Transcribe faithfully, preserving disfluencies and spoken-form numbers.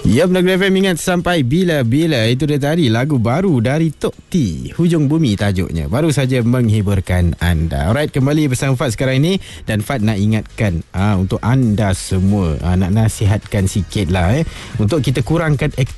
Ya, Negeri F M ingat sampai bila-bila. Itu dia tadi lagu baru dari Tok T, Hujung Bumi tajuknya. Baru saja menghiburkan anda. Alright, kembali bersama Fad sekarang ini. Dan Fad nak ingatkan ah, untuk anda semua, ah, nak nasihatkan sikit lah eh, untuk kita kurangkan aktiviti